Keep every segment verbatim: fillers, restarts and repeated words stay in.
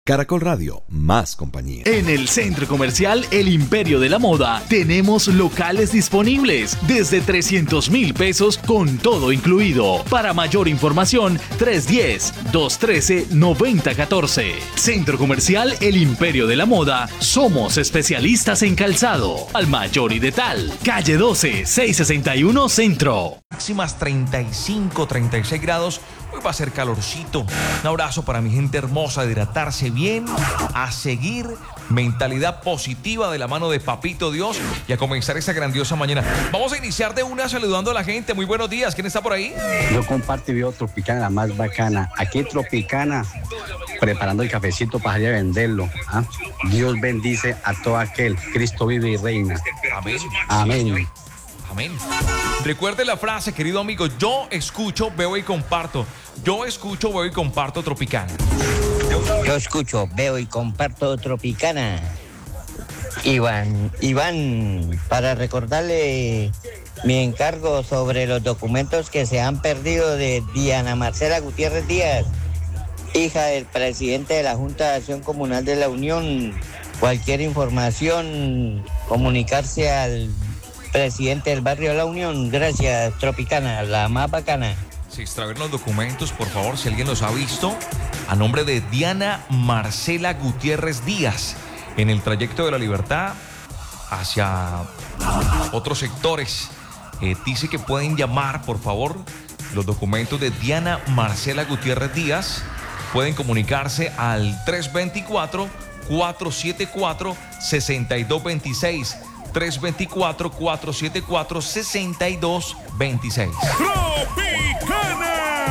Caracol Radio, más compañía. En el Centro Comercial El Imperio de la Moda tenemos locales disponibles desde trescientos mil pesos con todo incluido. Para mayor información, tres uno cero, dos uno tres, nueve cero uno cuatro. Centro Comercial El Imperio de la Moda. Somos especialistas en calzado. Al mayor y de tal. Calle doce, seiscientos sesenta y uno Centro. Máximas treinta y cinco, treinta y seis grados. Hoy va a ser calorcito. Un abrazo para mi gente hermosa, de hidratarse bien, a seguir, mentalidad positiva de la mano de Papito Dios y a comenzar esta grandiosa mañana. Vamos a iniciar de una saludando a la gente. Muy buenos días. ¿Quién está por ahí? Yo comparto y veo Tropicana, la más bacana. Aquí Tropicana, preparando el cafecito para ir a venderlo. ¿Ah? Dios bendice a todo aquel. Cristo vive y reina. Amén. Amén. Amén. Recuerde la frase, querido amigo. Yo escucho, veo y comparto. Yo escucho, veo y comparto Tropicana. Yo escucho, veo y comparto Tropicana. Iván, Iván, para recordarle mi encargo sobre los documentos que se han perdido de Diana Marcela Gutiérrez Díaz, hija del presidente de la Junta de Acción Comunal de la Unión. Cualquier información, comunicarse al presidente del barrio de la Unión. Gracias, Tropicana, la más bacana. Sí, extraer los documentos, por favor, si alguien los ha visto, a nombre de Diana Marcela Gutiérrez Díaz, en el trayecto de la Libertad hacia otros sectores. Eh, dice que pueden llamar, por favor, los documentos de Diana Marcela Gutiérrez Díaz. Pueden comunicarse al tres dos cuatro, cuatro siete cuatro, seis dos dos seis. tres dos cuatro, cuatro siete cuatro, seis dos dos seis. ¡Tropicana!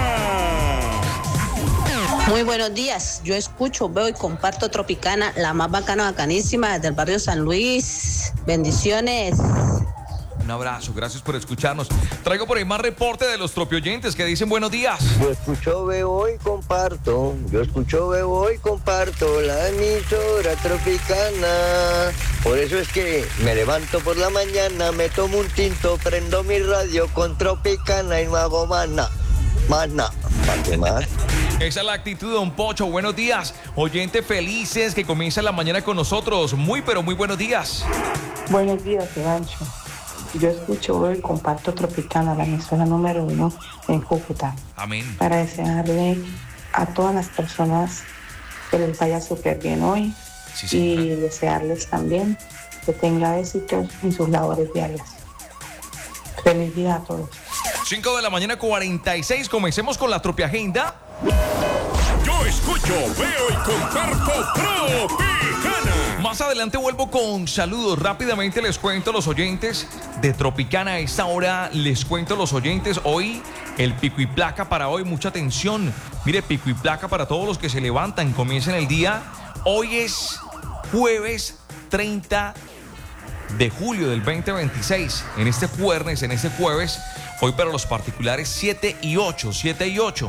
Muy buenos días. Yo escucho, veo y comparto Tropicana, la más bacana, bacanísima, del barrio San Luis. Bendiciones. Un abrazo, gracias por escucharnos. Traigo por ahí más reporte de los tropioyentes que dicen buenos días. Yo escucho, veo y comparto. Yo escucho, veo y comparto la emisora Tropicana. Por eso es que me levanto por la mañana, me tomo un tinto, prendo mi radio con Tropicana y no hago más nada. Más nada. ¿Para qué más? Esa es la actitud de Don Pocho. Buenos días. Oyentes felices que comienzan la mañana con nosotros. Muy, pero muy buenos días. Buenos días, Evancho. Yo escucho, veo y comparto Tropicana, la emisora número uno en Cúcuta. Amén. Para desearle a todas las personas que les vaya súper bien hoy. Sí, sí, y claro. Desearles también que tenga éxito en sus labores diarias. Feliz día a todos. cinco de la mañana, cuarenta y seis. Comencemos con la Tropi Agenda. Yo escucho, veo y comparto Tropicana. Más adelante vuelvo con saludos. Rápidamente les cuento a los oyentes de Tropicana. A esta hora les cuento a los oyentes. Hoy el pico y placa para hoy. Mucha atención. Mire, pico y placa para todos los que se levantan, comiencen el día. Hoy es jueves treinta de julio del veinte veintiséis. En este jueves, en este jueves, hoy para los particulares siete y ocho. siete y ocho.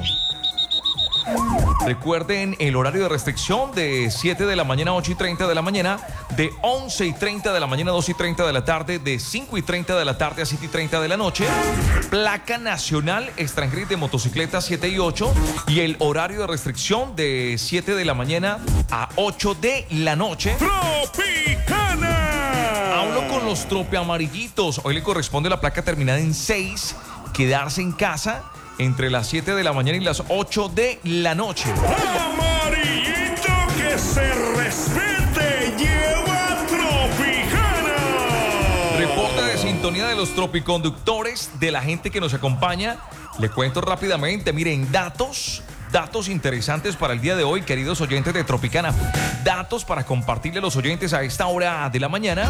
Recuerden el horario de restricción de siete de la mañana a ocho y treinta de la mañana, de once y treinta de la mañana a dos y treinta de la tarde, de cinco y treinta de la tarde a siete y treinta de la noche. Placa nacional extranjera de motocicletas siete y ocho, y el horario de restricción de siete de la mañana a ocho de la noche. ¡Tropicana! Hablo con los trope amarillitos. Hoy le corresponde la placa terminada en seis, quedarse en casa entre las siete de la mañana y las ocho de la noche. Amarillito que se respete, lleva Tropicana. Reporte de sintonía de los tropiconductores, de la gente que nos acompaña. Le cuento rápidamente, miren, datos, datos interesantes para el día de hoy, queridos oyentes de Tropicana. Datos para compartirle a los oyentes a esta hora de la mañana.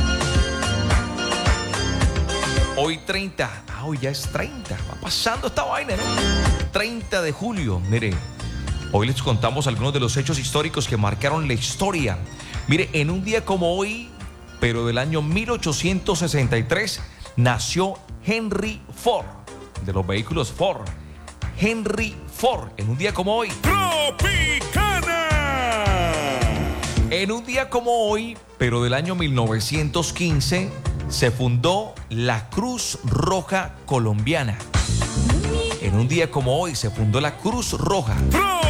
Hoy treinta, ah, hoy ya es treinta, va pasando esta vaina, ¿no? treinta de julio, mire, hoy les contamos algunos de los hechos históricos que marcaron la historia. Mire, en un día como hoy, pero del año mil ochocientos sesenta y tres, nació Henry Ford, de los vehículos Ford. Henry Ford, en un día como hoy. ¡Tropicana! En un día como hoy, pero del año mil novecientos quince, se fundó la Cruz Roja Colombiana. En un día como hoy se fundó la Cruz Roja.